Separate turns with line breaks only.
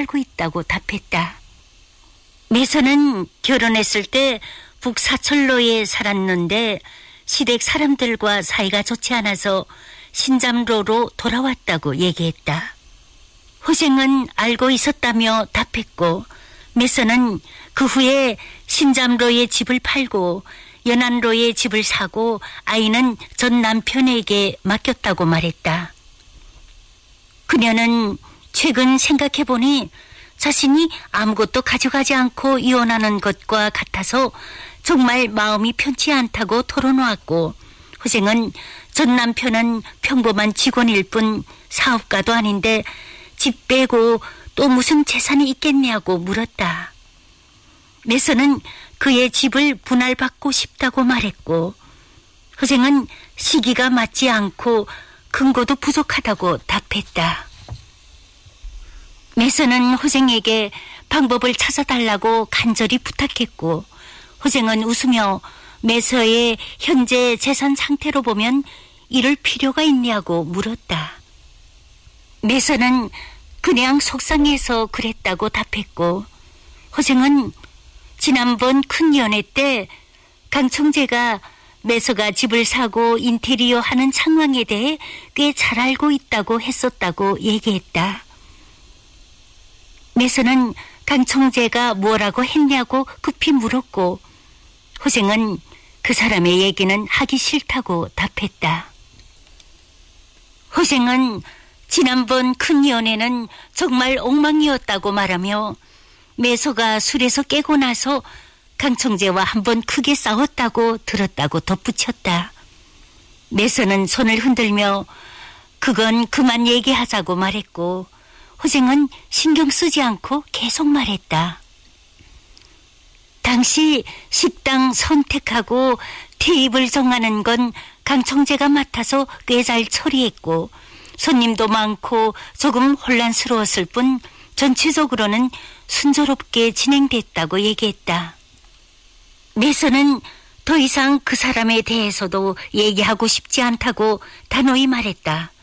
살고 있다고 답했다. 매서는 결혼했을 때 북사철로에 살았는데 시댁 사람들과 사이가 좋지 않아서 신잠로로 돌아왔다고 얘기했다. 호생은 알고 있었다며 답했고, 매서는 그 후에 신잠로의 집을 팔고 연안로의 집을 사고 아이는 전 남편에게 맡겼다고 말했다. 그녀는 최근 생각해보니 자신이 아무것도 가져가지 않고 이혼하는 것과 같아서 정말 마음이 편치 않다고 털어놓았고, 호생은 전 남편은 평범한 직원일 뿐 사업가도 아닌데 집 빼고 또 무슨 재산이 있겠냐고 물었다. 매서는 그의 집을 분할받고 싶다고 말했고, 호생은 시기가 맞지 않고 근거도 부족하다고 답했다. 매서는 호생에게 방법을 찾아달라고 간절히 부탁했고, 호생은 웃으며 매서의 현재 재산 상태로 보면 이럴 필요가 있냐고 물었다. 매서는 그냥 속상해서 그랬다고 답했고, 호생은 지난번 큰 연회 때 강청재가 매서가 집을 사고 인테리어 하는 상황에 대해 꽤 잘 알고 있다고 했었다고 얘기했다. 매서는 강청재가 뭐라고 했냐고 급히 물었고, 호생은 그 사람의 얘기는 하기 싫다고 답했다. 호생은 지난번 큰 연애는 정말 엉망이었다고 말하며 매서가 술에서 깨고 나서 강청재와 한번 크게 싸웠다고 들었다고 덧붙였다. 매서는 손을 흔들며 그건 그만 얘기하자고 말했고, 호생은 신경 쓰지 않고 계속 말했다. 당시 식당 선택하고 테이블 정하는 건 강청재가 맡아서 꽤 잘 처리했고, 손님도 많고 조금 혼란스러웠을 뿐 전체적으로는 순조롭게 진행됐다고 얘기했다. 매서는 더 이상 그 사람에 대해서도 얘기하고 싶지 않다고 단호히 말했다.